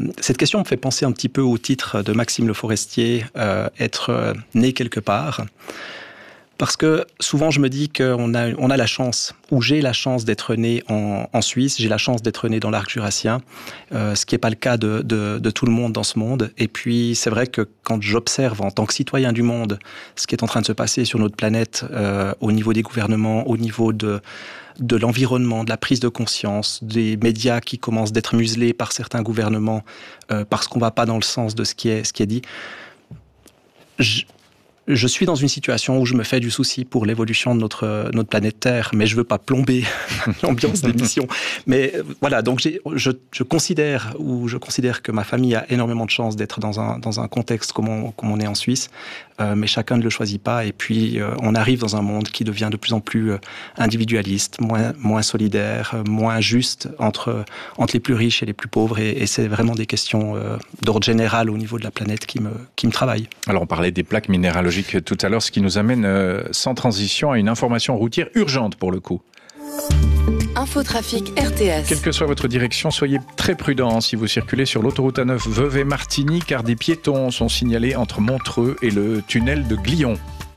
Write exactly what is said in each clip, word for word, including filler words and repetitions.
cette question me fait penser un petit peu au titre de Maxime Le Forestier, euh, « Être né quelque part ». Parce que souvent, je me dis qu'on a, on a la chance, ou j'ai la chance d'être né en, en Suisse, j'ai la chance d'être né dans l'arc jurassien, euh, ce qui n'est pas le cas de, de, de tout le monde dans ce monde. Et puis, c'est vrai que quand j'observe en tant que citoyen du monde ce qui est en train de se passer sur notre planète, euh, au niveau des gouvernements, au niveau de, de l'environnement, de la prise de conscience, des médias qui commencent d'être muselés par certains gouvernements euh, parce qu'on ne va pas dans le sens de ce qui est, ce qui est dit, je, Je suis dans une situation où je me fais du souci pour l'évolution de notre, notre planète Terre, mais je ne veux pas plomber l'ambiance d'émission. Mais voilà, donc j'ai, je, je, considère, ou je considère que ma famille a énormément de chance d'être dans un, dans un contexte comme on, comme on est en Suisse, euh, mais chacun ne le choisit pas. Et puis, euh, on arrive dans un monde qui devient de plus en plus individualiste, moins, moins solidaire, moins juste entre, entre les plus riches et les plus pauvres. Et, et c'est vraiment des questions euh, d'ordre général au niveau de la planète qui me, qui me travaillent. Alors, on parlait des plaques minéralogiques tout à l'heure, ce qui nous amène euh, sans transition à une information routière urgente pour le coup. Infotrafic R T S. Quelle que soit votre direction, soyez très prudents si vous circulez sur l'autoroute A neuf Vevey-Martigny, car des piétons sont signalés entre Montreux et le tunnel de Glion.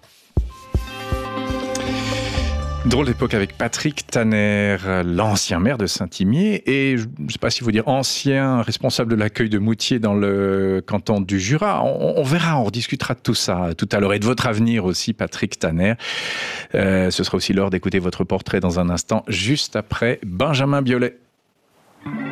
Drôle d'époque avec Patrick Tanner, l'ancien maire de Saint-Imier et, je ne sais pas si vous dire, ancien responsable de l'accueil de Moutier dans le canton du Jura. On, on verra, on rediscutera de tout ça tout à l'heure et de votre avenir aussi, Patrick Tanner. Euh, ce sera aussi l'heure d'écouter votre portrait dans un instant, juste après Benjamin Biolay.